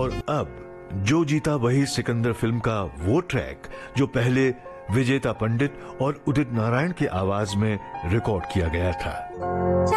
और अब जो जीता वही सिकंदर फिल्म का वो ट्रैक जो पहले विजेता पंडित और उदित नारायण की आवाज में रिकॉर्ड किया गया था।